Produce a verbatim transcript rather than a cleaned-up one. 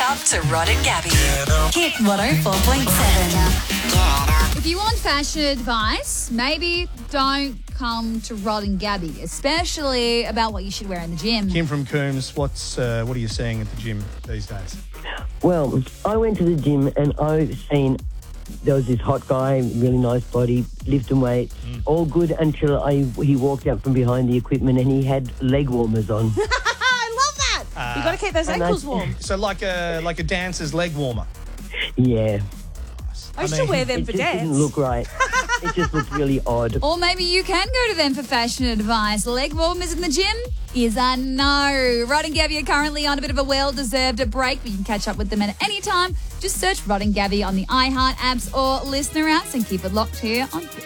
up to Rod and Gabby. Hit one oh four point seven. If you want fashion advice, maybe don't come to Rod and Gabby, especially about what you should wear in the gym. Kim from Coombs, what's uh, what are you seeing at the gym these days? Well, I went to the gym and I've seen there was this hot guy, really nice body, lifting weights, mm. all good until I he walked out from behind the equipment and he had leg warmers on. I love that. Uh, You've got to keep those ankles warm. So like a like a dancer's leg warmer. Yeah. I used I mean, to wear them it for just dance. Didn't look right. It just looked really odd. Or maybe you can go to them for fashion advice. Leg warmers in the gym is a no. Rod and Gabby are currently on a bit of a well-deserved break, but you can catch up with them at any time. Just search Rod and Gabby on the iHeart apps or listener apps and keep it locked here on